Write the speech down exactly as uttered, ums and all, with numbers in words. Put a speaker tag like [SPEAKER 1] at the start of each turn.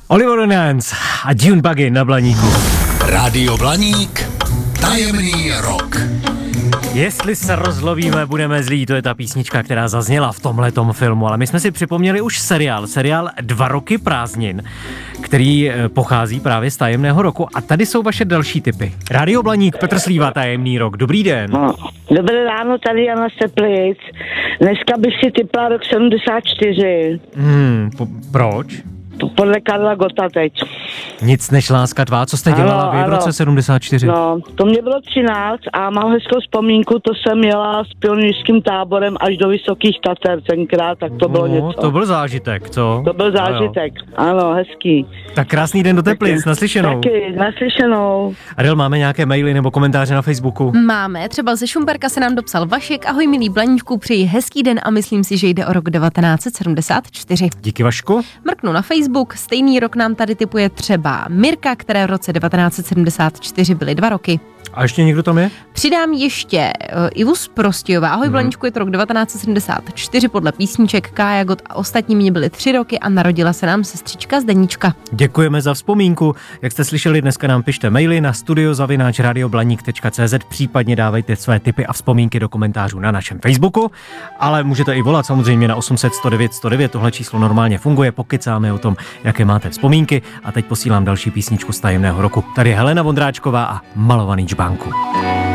[SPEAKER 1] Oliver Nance a Dune Buggy na Blaníku.
[SPEAKER 2] Rádio Blaník, tajemný rok.
[SPEAKER 1] Jestli se rozlovíme, budeme zlí, to je ta písnička, která zazněla v tomhletom filmu, ale my jsme si připomněli už seriál, seriál Dva roky prázdnin, který pochází právě z tajemného roku a tady jsou vaše další tipy. Rádio Blaník, Petr Slíva, tajemný rok, dobrý den.
[SPEAKER 3] No, dobré ráno, tady Jana Steplic. Dneska bych si tipla rok sedmdesát čtyři.
[SPEAKER 1] Hmm, po, proč?
[SPEAKER 3] Podle Karla Gotta teď.
[SPEAKER 1] Nic než láska tvá, co jste dělala ano, vy v ano. roce sedmdesát čtyři?
[SPEAKER 3] No, to mě bylo třináct a mám hezkou vzpomínku, to jsem jela s pionýrským táborem až do Vysokých Tater tenkrát, tak to bylo
[SPEAKER 1] no,
[SPEAKER 3] něco.
[SPEAKER 1] To byl zážitek, co?
[SPEAKER 3] To byl zážitek, ano, ano hezký.
[SPEAKER 1] Tak krásný den do Teplic, naslyšenou.
[SPEAKER 3] Taky, naslyšenou.
[SPEAKER 1] Adel, máme nějaké maily nebo komentáře na Facebooku?
[SPEAKER 4] Máme, třeba ze Šumperka se nám dopsal Vašek. Ahoj milí Blaníčku, přeji hezký den a myslím si, že jde o rok devatenáct set sedmdesát čtyři.
[SPEAKER 1] Díky Vašku.
[SPEAKER 4] Mrknu na Facebook, stejný rok nám tady tipuje třeba Mirka, které v roce devatenáct set sedmdesát čtyři byly dva roky.
[SPEAKER 1] A ještě někdo tam je?
[SPEAKER 4] Přidám ještě uh, Ivu z Prostějova. Ahoj, hmm. Blaníčku, je to rok devatenáct set sedmdesát čtyři, podle písniček Kája Gott a ostatní mě byly tři roky a narodila se nám sestřička Zdeníčka.
[SPEAKER 1] Děkujeme za vzpomínku. Jak jste slyšeli, dneska nám pište maily na studio zavináč radioblaník tečka cé zet, případně dávejte své tipy a vzpomínky do komentářů na našem Facebooku, ale můžete i volat samozřejmě na osm set sto devět sto devět, tohle číslo normálně funguje, pokecáme o tom, jaké máte vzpomínky a teď posílám další písničku z tajemného roku. Tady je Helena Vondráčková a Malovaný džbánku.